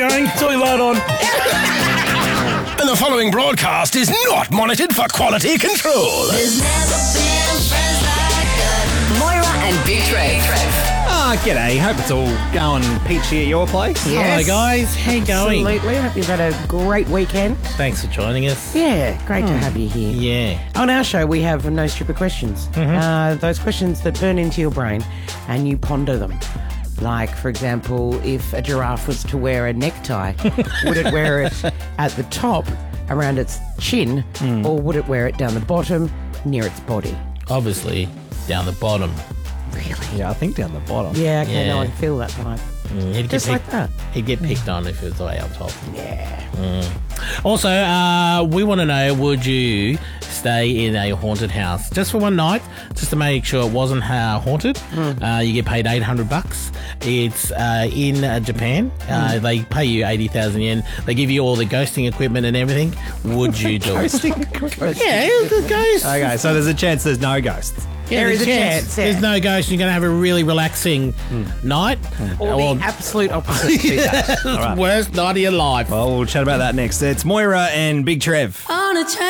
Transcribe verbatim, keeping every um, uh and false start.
going. Toy light on. And the following broadcast is not monitored for quality control. There's never been friends like us. Moira and Big Trev. Ah, g'day. Hope it's all going peachy at your place. Hello, guys. How you going? Absolutely. Hope you've had a great weekend. Thanks for joining us. Yeah, great to have you here. Yeah. On our show, we have no stupid questions. Uh, those questions that burn into your brain and you ponder them. Like, for example, if a giraffe was to wear a necktie, would it wear it at the top around its chin or would it wear it down the bottom near its body? Obviously, down the bottom. Really? Yeah, I think down the bottom. Yeah, okay, Yeah. no, I can feel that vibe. Mm, he'd Just get like picked, that. He'd get picked on if it was way up top. Yeah. Also, uh, we want to know, would you stay in a haunted house just for one night, just to make sure it wasn't uh, haunted? Uh, you get paid eight hundred bucks. It's uh, in uh, Japan. Uh, They pay you eighty thousand yen. They give you all the ghosting equipment and everything. Would you do it? Yeah, the ghost. Okay, so there's a chance there's no ghosts. Yeah, There there's is a chance, yeah. There's no ghost. You're going to have a really relaxing night. Or Well, the absolute opposite to that. worst night of your life. Well, we'll chat about that next. It's Moira and Big Trev. On a train.